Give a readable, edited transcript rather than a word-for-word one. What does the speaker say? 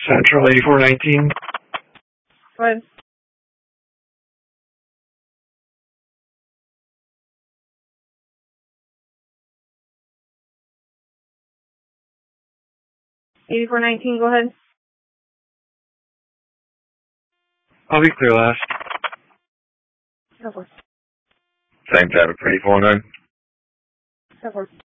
Central 8419. Go ahead. $8419, go ahead. I'll be clear last. Go for it. Same traffic for 849. Go for it.